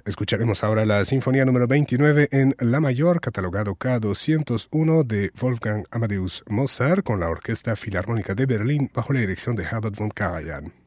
Escucharemos ahora la Sinfonía número 29 en La mayor, catalogado K201 de Wolfgang Amadeus Mozart, con la Orquesta Filarmónica de Berlín bajo la dirección de Herbert von Karajan.